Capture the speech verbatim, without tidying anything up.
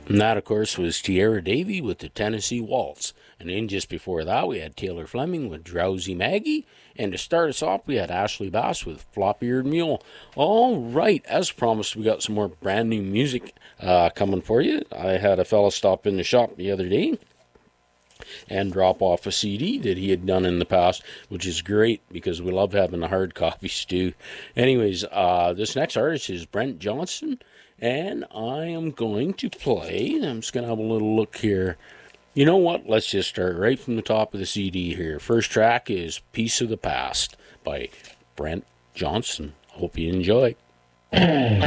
And that, of course, was Tierra Davy with the Tennessee Waltz. And then just before that, we had Taylor Fleming with Drowsy Maggie. And to start us off, we had Ashley Bass with Flop-Eared Mule. All right, as promised, we got some more brand new music uh, coming for you. I had a fella stop in the shop the other day and drop off a C D that he had done in the past, which is great because we love having the hard copies too. Anyways, uh, this next artist is Brent Johnson, and I am going to play, I'm just going to have a little look here. You know what? Let's just start right from the top of the C D here. First track is Piece of the Past by Brent Johnson. Hope you enjoy.